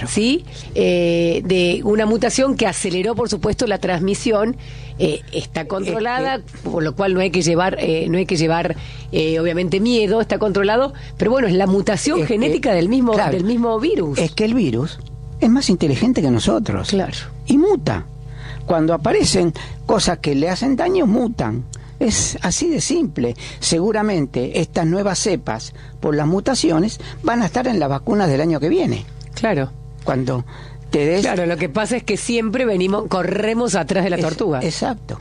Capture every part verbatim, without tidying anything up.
Claro. ¿Sí? Eh, de una mutación que aceleró, por supuesto, la transmisión. Eh, está controlada, es que, por lo cual no hay que llevar, eh, no hay que llevar, eh, obviamente, miedo. Está controlado, pero bueno, es la mutación es genética que, del mismo, claro, del mismo virus. Es que el virus es más inteligente que nosotros. Claro. Y muta. Cuando aparecen cosas que le hacen daño, mutan. Es así de simple. Seguramente estas nuevas cepas, por las mutaciones, van a estar en las vacunas del año que viene. Claro. Cuando te des... Claro, lo que pasa es que siempre venimos, corremos atrás de la es, tortuga. Exacto.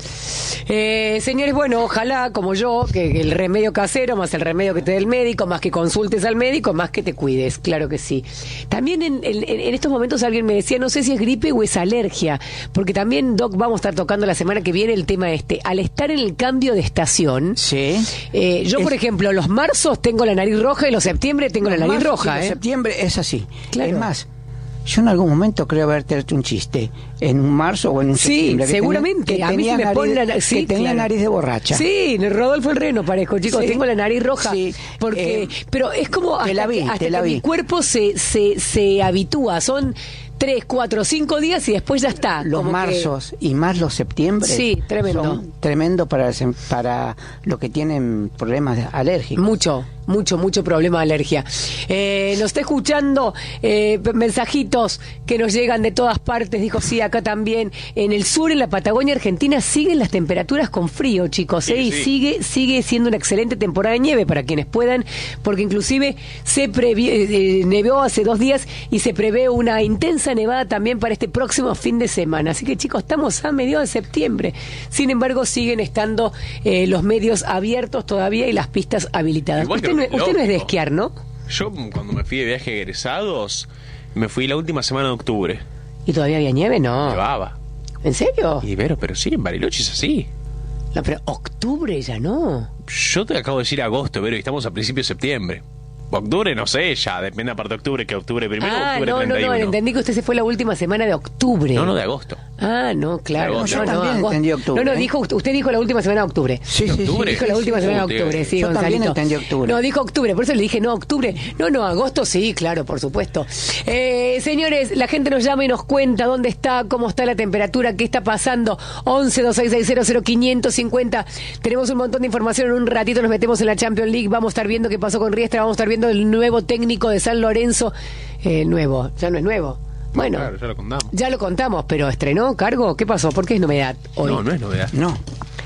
Eh, señores, bueno, ojalá, como yo, que el remedio casero, más el remedio que te dé el médico, más que consultes al médico, más que te cuides, claro que sí. También en, en, en estos momentos alguien me decía, no sé si es gripe o es alergia, porque también, Doc, vamos a estar tocando la semana que viene el tema este. Al estar en el cambio de estación, sí. eh, yo, es, por ejemplo, los marzos tengo la nariz roja y los septiembre tengo la nariz roja. En ¿eh? septiembre es así. Claro. Es más, yo en algún momento creo haberte hecho un chiste en un marzo o en un sí, septiembre. Que seguramente. Tenía, que a mí se me nariz, pone la, sí, que tenía claro. nariz de borracha. Sí, Rodolfo el Reno parezco, chicos. Sí. Tengo la nariz roja. Sí. Porque, Eh, pero es como hasta, te la vi, que, hasta te la que vi. mi cuerpo se, se, se habitúa. Son tres, cuatro, cinco días y después ya está. Los como marzos que... y más los septiembre. Sí, tremendo. Son tremendo para, para los que tienen problemas alérgicos. Mucho, mucho, mucho problema de alergia. Eh, nos está escuchando eh, mensajitos que nos llegan de todas partes. Dijo, sí, acá también. En el sur, en la Patagonia Argentina, siguen las temperaturas con frío, chicos. ¿eh? Sí, y sí. sigue sigue siendo una excelente temporada de nieve para quienes puedan, porque inclusive se previ eh, nevó hace dos días y se prevé una intensa nevada también para este próximo fin de semana. Así que, chicos, estamos a mediados de septiembre. Sin embargo, siguen estando eh, los medios abiertos todavía y las pistas habilitadas. Igual Usted, creo no, que usted no es de lógico. esquiar, ¿no? Yo, cuando me fui de viaje de egresados, me fui la última semana de octubre. ¿Y todavía había nieve? No. Nevaba. ¿En serio? Y pero, pero sí, en Bariloche es así. No, pero octubre ya no. Yo te acabo de decir agosto, pero estamos a principios de septiembre. Octubre, no sé, ya, depende aparte de octubre, que octubre primero o Ah, octubre no, no, treinta y uno. no, entendí que usted se fue la última semana de octubre. No, no, de agosto. Ah, no, claro. No, yo no, no, también agosto. entendí octubre, No, no, ¿eh? dijo, usted dijo la última semana de octubre. Sí, sí, sí. octubre? Dijo la última Sí, semana sí, de octubre, sí, yo Gonzalito. también entendí octubre. No, dijo octubre, por eso le dije, no, octubre. No, no, agosto sí, claro, por supuesto. Eh, señores, la gente nos llama y nos cuenta dónde está, cómo está la temperatura, qué está pasando. once, dos seis seis cero, cero quinientos cincuenta. Tenemos un montón de información. En un ratito nos metemos en la Champions League. Vamos a estar viendo qué pasó con Riestra. Vamos a estar viendo el nuevo técnico de San Lorenzo. Eh, nuevo, ya no es nuevo. Bueno, Claro, ya lo contamos. ya lo contamos, pero ¿estrenó cargo? ¿Qué pasó? ¿Por qué es novedad hoy? No, no es novedad. No,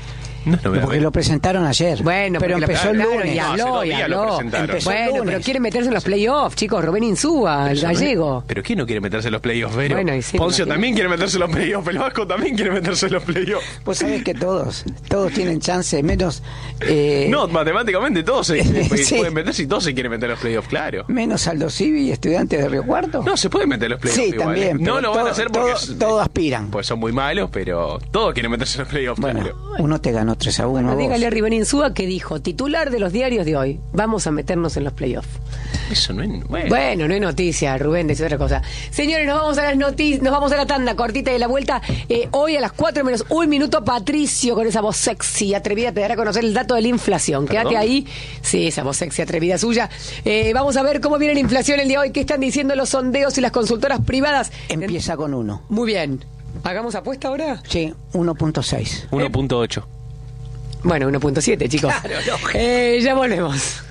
No es novedad. porque lo presentaron ayer. Bueno, pero porque lo- empezó el claro, lunes. y No, hace habló, dos y días lo habló. presentaron. Empezó el Bueno, lunes. pero quiere meterse en los playoffs, chicos. Rubén Insúa, el Eso no es- gallego. Pero ¿quién no quiere meterse en los playoffs, Vero? Bueno, y sí, Poncio imagino. también quiere meterse en los playoffs. El Vasco también quiere meterse en los playoffs. Vos sabés que todos, todos tienen chance, menos eh, No, matemáticamente todos se, se Sí. pueden meterse y todos se quieren meter en los playoffs, claro. menos Aldo Civi y Estudiantes de Río Cuarto. No, se pueden meter en los playoffs. Sí, igual, también, ¿eh? No pero lo van todo- a hacer porque todo- todos aspiran. Pues son muy malos, pero todos quieren meterse en los playoffs, Bueno, claro. uno te ganó tres a uno. Bueno, vos. dígale a Rubén Insúa que dijo, titular de los diarios de hoy, vamos a meternos en los playoffs. Eso no es... Bueno, Bueno, no hay noticia, Rubén, dice otra cosa. Señores, nos vamos a las noticias, nos vamos a la tanda cortita de la vuelta. Eh, hoy a las cuatro menos un minuto, Patricio, con esa voz sexy y atrevida, te dará a conocer el dato de la inflación. ¿Perdón? Quédate ahí. Sí, esa voz sexy atrevida suya. Eh, vamos a ver cómo viene la inflación el día de hoy, qué están diciendo los sondeos y las consultoras privadas. Empieza con uno. Muy bien. ¿Hagamos apuesta ahora? Sí, uno punto seis. uno punto ocho. Bueno, uno punto siete, chicos. Claro, lógico. Eh, ya volvemos.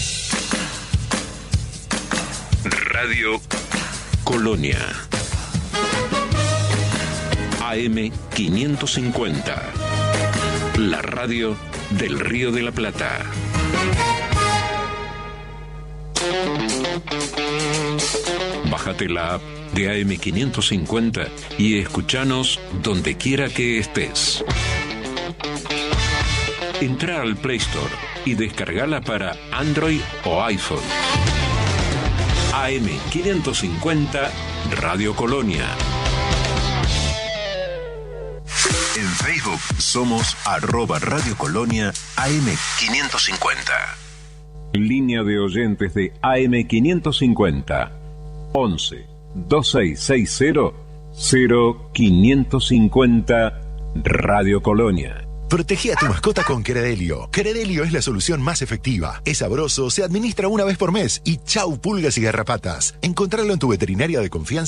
Radio Colonia. A M quinientos cincuenta. La radio del Río de la Plata. Bájate la app de A M quinientos cincuenta y escuchanos donde quiera que estés. Entra al Play Store y descargala para Android o iPhone. A M quinientos cincuenta Radio Colonia. En Facebook somos arroba Radio Colonia A M quinientos cincuenta. Línea de oyentes de A M quinientos cincuenta. once, veintiséis sesenta, cero quinientos cincuenta Radio Colonia. Protegí a tu mascota con Credelio. Credelio es la solución más efectiva. Es sabroso, se administra una vez por mes y chau pulgas y garrapatas. Encontralo en tu veterinaria de confianza.